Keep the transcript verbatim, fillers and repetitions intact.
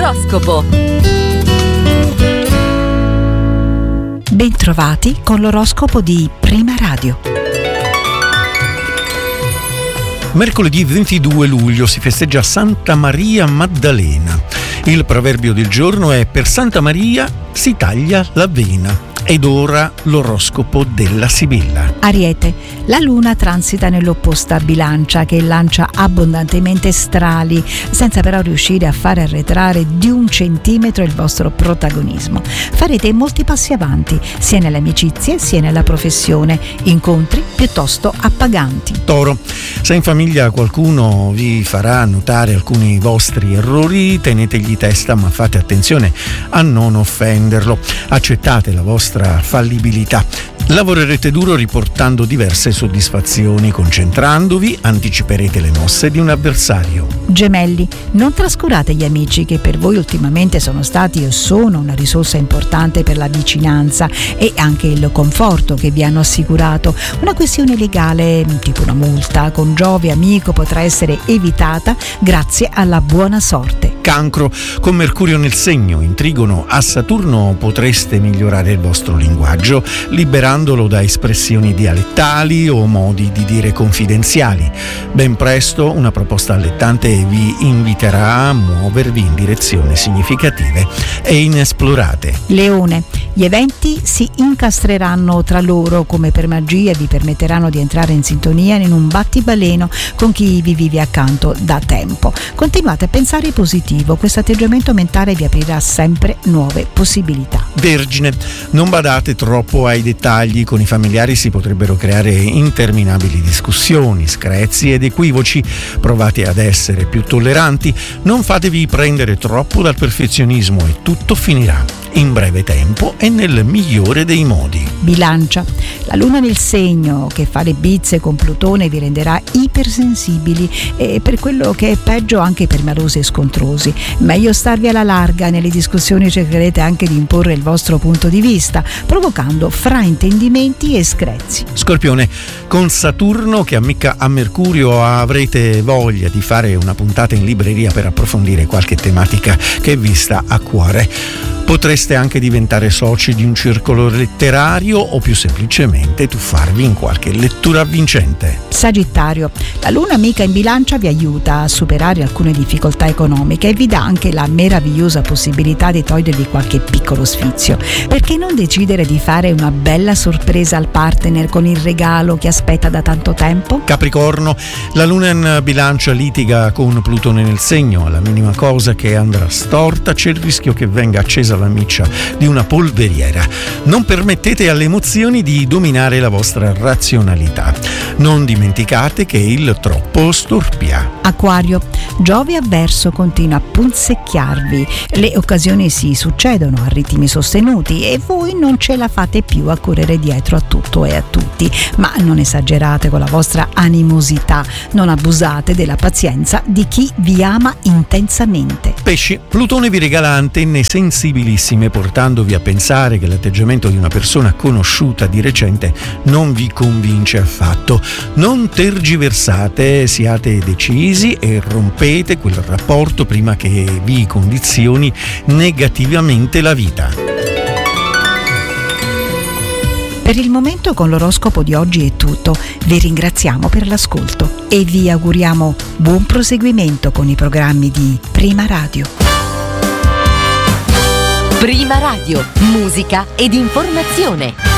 L'oroscopo. Bentrovati con l'oroscopo di Prima Radio. Mercoledì ventidue luglio si festeggia Santa Maria Maddalena. Il proverbio del giorno è: per Santa Maria si taglia la vena. Ed ora l'oroscopo della Sibilla. Ariete, la luna transita nell'opposta Bilancia, che lancia abbondantemente strali, senza però riuscire a fare arretrare di un centimetro il vostro protagonismo. Farete molti passi avanti, sia nelle amicizie sia nella professione, incontri piuttosto appaganti. Toro, se in famiglia qualcuno vi farà notare alcuni vostri errori, tenetegli testa, ma fate attenzione a non offenderlo. Accettate la vostra fallibilità. Lavorerete duro riportando diverse soddisfazioni, concentrandovi anticiperete le mosse di un avversario. Gemelli, non trascurate gli amici che per voi ultimamente sono stati e sono una risorsa importante per la vicinanza e anche il conforto che vi hanno assicurato. Una questione legale, tipo una multa con Giove amico, potrà essere evitata grazie alla buona sorte. Cancro, con Mercurio nel segno, in trigono a Saturno, potreste migliorare il vostro linguaggio, liberandolo da espressioni dialettali o modi di dire confidenziali. Ben presto una proposta allettante vi inviterà a muovervi in direzioni significative e inesplorate. Leone, gli eventi si incastreranno tra loro come per magia e vi permetteranno di entrare in sintonia in un battibaleno con chi vi vive accanto da tempo. Continuate a pensare positivo. Questo atteggiamento mentale vi aprirà sempre nuove possibilità. Vergine, non badate troppo ai dettagli, con i familiari si potrebbero creare interminabili discussioni, screzi ed equivoci. Provate ad essere più tolleranti, non fatevi prendere troppo dal perfezionismo e tutto finirà in breve tempo e nel migliore dei modi. Bilancia, la luna nel segno che fa le bizze con Plutone vi renderà ipersensibili e per quello che è peggio anche permalosi e scontrosi. Meglio starvi alla larga, nelle discussioni cercherete anche di imporre il vostro punto di vista, provocando fraintendimenti e screzi. Scorpione, con Saturno che ammicca a Mercurio avrete voglia di fare una puntata in libreria per approfondire qualche tematica che vi sta a cuore. Potreste anche diventare soci di un circolo letterario o più semplicemente tuffarvi in qualche lettura avvincente. Sagittario, la luna amica in Bilancia vi aiuta a superare alcune difficoltà economiche e vi dà anche la meravigliosa possibilità di togliervi qualche piccolo sfizio. Perché non decidere di fare una bella sorpresa al partner con il regalo che aspetta da tanto tempo? Capricorno, la luna in Bilancia litiga con Plutone nel segno. Alla minima cosa che andrà storta c'è il rischio che venga accesa la miccia di una polveriera. Non permettete alle emozioni di dominare la vostra razionalità. Non dimenticate che il troppo storpia. Acquario, Giove avverso continua a punzecchiarvi. Le occasioni si succedono a ritmi sostenuti e voi non ce la fate più a correre dietro a tutto e a tutti. Ma non esagerate con la vostra animosità, non abusate della pazienza di chi vi ama intensamente. Pesci, Plutone vi regala antenne sensibilissime, portandovi a pensare che l'atteggiamento di una persona conosciuta di recente non vi convince affatto. Non tergiversate, siate decisi e rompete quel rapporto prima che vi condizioni negativamente la vita. Per il momento con l'oroscopo di oggi è tutto. Vi ringraziamo per l'ascolto e vi auguriamo buon proseguimento con i programmi di Prima Radio. Prima Radio, musica ed informazione.